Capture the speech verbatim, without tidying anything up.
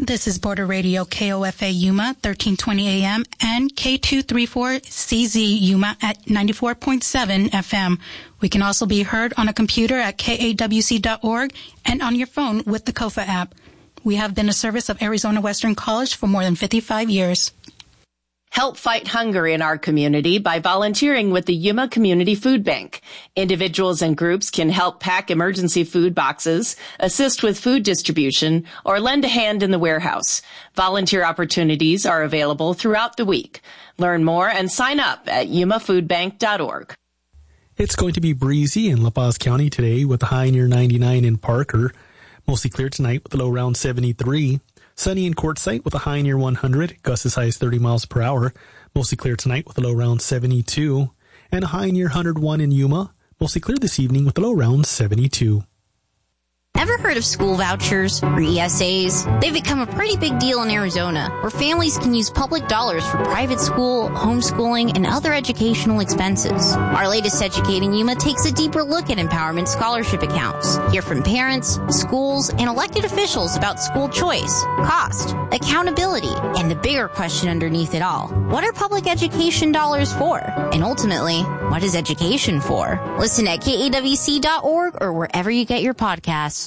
This is Border Radio K O F A Yuma, thirteen twenty A M, and K two thirty-four C Z Yuma at ninety-four point seven F M. We can also be heard on a computer at K A W C dot org and on your phone with the Kofa app. We have been a service of Arizona Western College for more than fifty-five years. Help fight hunger in our community by volunteering with the Yuma Community Food Bank. Individuals and groups can help pack emergency food boxes, assist with food distribution, or lend a hand in the warehouse. Volunteer opportunities are available throughout the week. Learn more and sign up at yuma food bank dot org. It's going to be breezy in La Paz County today with a high near ninety-nine in Parker. Mostly clear tonight with a low around seventy-three. Sunny in Quartzsite with a high near one hundred, gusts as high as thirty miles per hour. Mostly clear tonight with a low around seventy-two. And a high near one hundred one in Yuma. Mostly clear this evening with a low around seventy-two. Ever heard of school vouchers or E S As? They've become a pretty big deal in Arizona, where families can use public dollars for private school, homeschooling, and other educational expenses. Our latest Educating Yuma takes a deeper look at empowerment scholarship accounts. Hear from parents, schools, and elected officials about school choice, cost, accountability, and the bigger question underneath it all. What are public education dollars for? And ultimately, what is education for? Listen at K A W C dot org or wherever you get your podcasts.